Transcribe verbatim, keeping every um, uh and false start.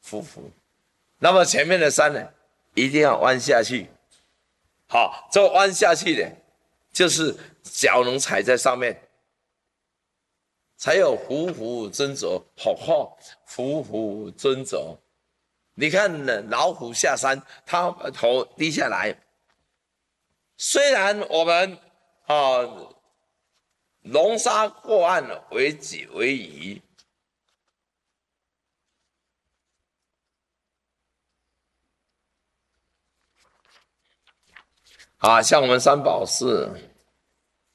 匍匐。那么前面的山呢，一定要弯下去。好，这弯下去的，就是脚能踩在上面，才有匍匐斟酌，吼吼，匍匐斟酌。你看老虎下山，它头低下来。虽然我们啊，龙沙过岸为己为宜，啊，像我们三宝寺